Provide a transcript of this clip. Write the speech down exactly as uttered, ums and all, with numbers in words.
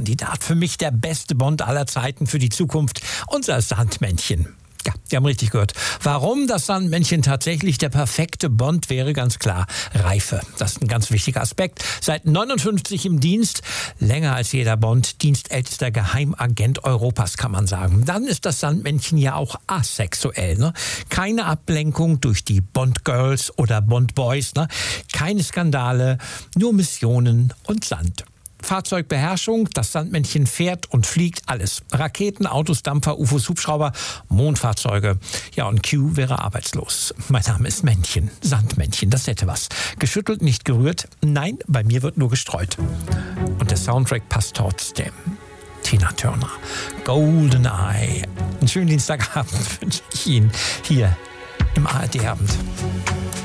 Kandidat. Für mich der beste Bond aller Zeiten für die Zukunft. Unser Sandmännchen. Ja, Sie haben richtig gehört. Warum das Sandmännchen tatsächlich der perfekte Bond wäre, ganz klar. Reife. Das ist ein ganz wichtiger Aspekt. Seit neunundfünfzig im Dienst. Länger als jeder Bond. Dienstältester Geheimagent Europas, kann man sagen. Dann ist das Sandmännchen ja auch asexuell. Ne? Keine Ablenkung durch die Bond-Girls oder Bond-Boys. Ne? Keine Skandale, nur Missionen und Sand. Fahrzeugbeherrschung, das Sandmännchen fährt und fliegt alles. Raketen, Autos, Dampfer, U F Os, Hubschrauber, Mondfahrzeuge. Ja, und Q wäre arbeitslos. Mein Name ist Männchen, Sandmännchen, das hätte was. Geschüttelt, nicht gerührt. Nein, bei mir wird nur gestreut. Und der Soundtrack passt trotzdem. Tina Turner, GoldenEye. Einen schönen Dienstagabend wünsche ich Ihnen hier im A R D-Abend.